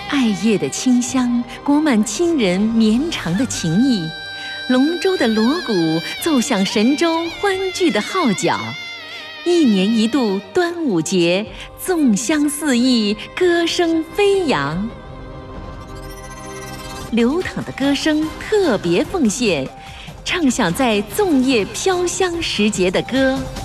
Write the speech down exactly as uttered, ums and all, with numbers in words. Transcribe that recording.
艾叶的清香裹满亲人绵长的情谊，龙舟的锣鼓奏响神州欢聚的号角。一年一度端午节，粽香四溢，歌声飞扬。流淌的歌声特别奉献，唱响在粽叶飘香时节的歌。